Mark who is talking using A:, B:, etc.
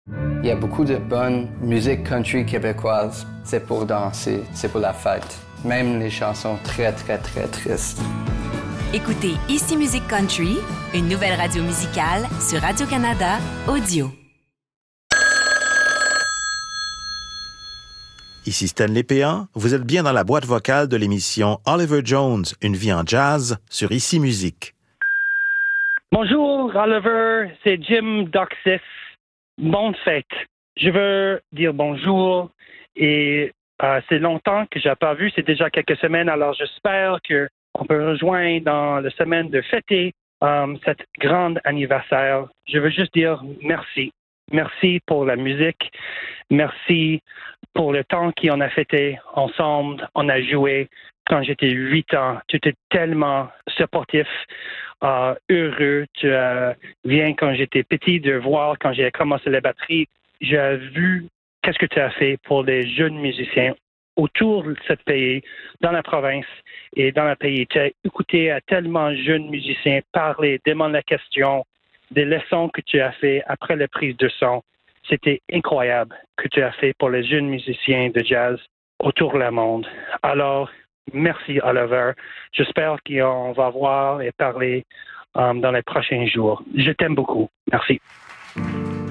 A: Il y a beaucoup de bonne musique country québécoise. C'est pour danser, c'est pour la fête. Même les chansons très, très, très tristes.
B: Écoutez Ici Musique Country, une nouvelle radio musicale sur Radio-Canada Audio.
C: Ici Stanley Péan, vous êtes bien dans la boîte vocale de l'émission Oliver Jones, une vie en jazz sur Ici Musique.
D: Bonjour Oliver, c'est Jim Doxis. Bonne fête. Je veux dire bonjour et c'est longtemps que je n'ai pas vu, c'est déjà quelques semaines, alors j'espère qu'on peut rejoindre dans la semaine de fêter cet grand anniversaire. Je veux juste dire merci. Merci pour la musique. Merci pour le temps qu'on a fêté ensemble. On a joué quand j'étais 8 ans. Tu étais tellement supportif, heureux. Tu viens quand j'étais petit de voir quand j'ai commencé la batterie. J'ai vu qu'est-ce que tu as fait pour les jeunes musiciens autour de ce pays, dans la province et dans le pays. Tu as écouté à tellement de jeunes musiciens parler, demander la question, des leçons que tu as fait après la prise de son. C'était incroyable que tu as fait pour les jeunes musiciens de jazz autour du monde. Alors, merci Oliver. J'espère qu'on va voir et parler dans les prochains jours. Je t'aime beaucoup. Merci.